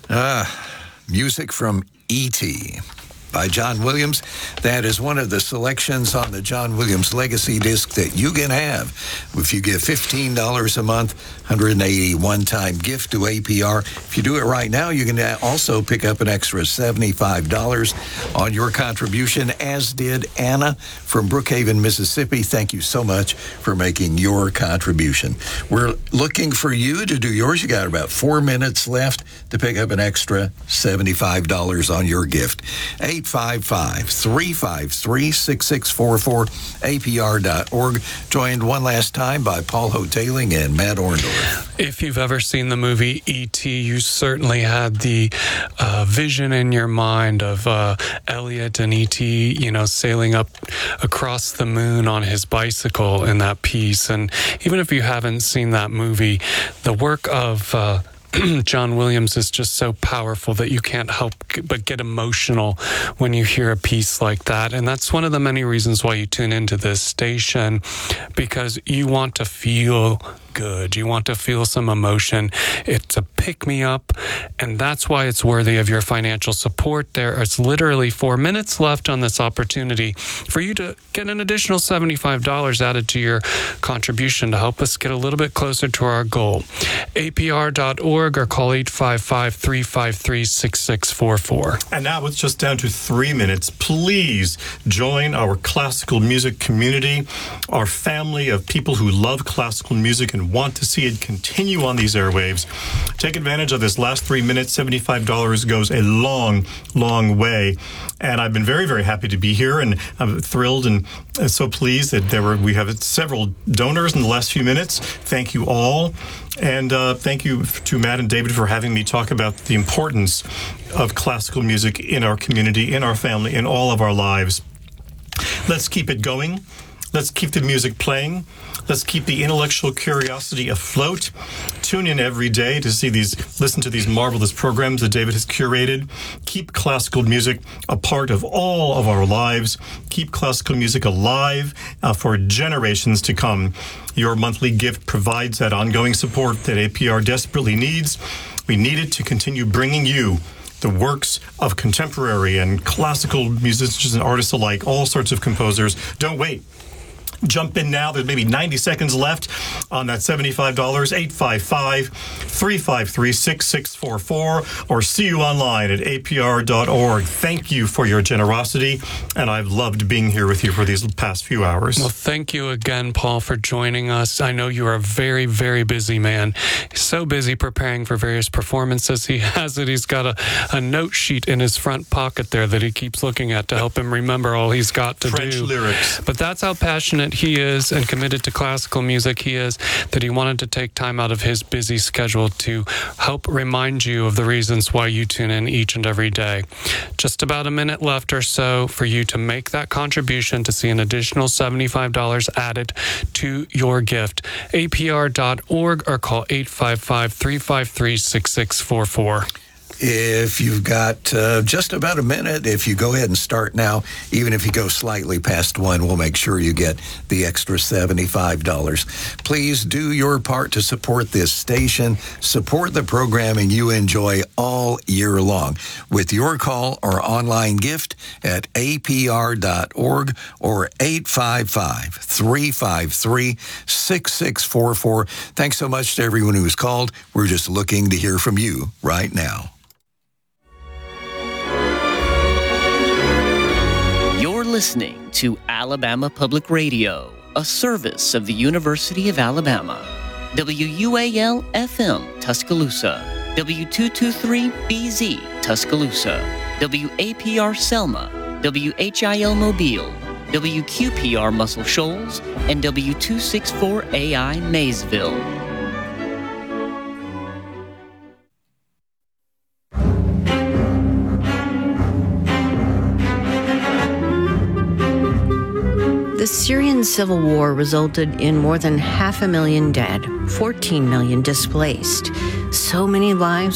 Music from E.T. by John Williams. That is one of the selections on the John Williams Legacy disc that you can have if you give $15 a month, 180 one-time gift to APR. If you do it right now, you can also pick up an extra $75 on your contribution, as did Anna from Brookhaven, Mississippi. Thank you so much for making your contribution. We're looking for you to do yours. You got about 4 minutes left to pick up an extra $75 on your gift. 855-353-6644, APR.org. Joined one last time by Paul Hotaling and Matt Orndorff. If you've ever seen the movie E.T., you certainly had the vision in your mind of Elliot and E.T., sailing up across the moon on his bicycle in that piece. And even if you haven't seen that movie, the work of John Williams is just so powerful that you can't help but get emotional when you hear a piece like that. And that's one of the many reasons why you tune into this station, because you want to feel good. You want to feel some emotion. It's a pick-me-up, and that's why it's worthy of your financial support. There is literally 4 minutes left on this opportunity for you to get an additional $75 added to your contribution to help us get a little bit closer to our goal. APR.org or call 855-353-6644. And now it's just down to 3 minutes. Please join our classical music community, our family of people who love classical music and want to see it continue on these airwaves. Take advantage of this last 3 minutes. $75 goes a long, long way. And I've been very, very happy to be here, and I'm thrilled and so pleased that we have several donors in the last few minutes. Thank you all. And thank you to Matt and David for having me talk about the importance of classical music in our community, in our family, in all of our lives. Let's keep it going. Let's keep the music playing. Let's keep the intellectual curiosity afloat. Tune in every day to listen to these marvelous programs that David has curated. Keep classical music a part of all of our lives. Keep classical music alive for generations to come. Your monthly gift provides that ongoing support that APR desperately needs. We need it to continue bringing you the works of contemporary and classical musicians and artists alike, all sorts of composers. Don't wait. Jump in now. There's maybe 90 seconds left on that $75. 855-353-6644 or see you online at apr.org. Thank you for your generosity, and I've loved being here with you for these past few hours. Well, thank you again, Paul, for joining us. I know you are a very, very busy man. He's so busy preparing for various performances. He's got a note sheet in his front pocket there that he keeps looking at to help him remember all he's got to French do. lyrics. But that's how passionate he is and committed to classical music he is, that he wanted to take time out of his busy schedule to help remind you of the reasons why you tune in each and every day. Just about a minute left or so for you to make that contribution to see an additional $75 added to your gift. APR.org or call 855-353-6644. If you've got just about a minute, if you go ahead and start now, even if you go slightly past 1, we'll make sure you get the extra $75. Please do your part to support this station, support the programming you enjoy all year long with your call or online gift at apr.org or 855-353-6644. Thanks so much to everyone who's called. We're just looking to hear from you right now. You're listening to Alabama Public Radio, a service of the University of Alabama. WUAL-FM Tuscaloosa, W223BZ Tuscaloosa, WAPR Selma, WHIL Mobile, WQPR Muscle Shoals, and W264AI Maysville. The Syrian civil war resulted in more than 500,000 dead, 14 million displaced. So many lives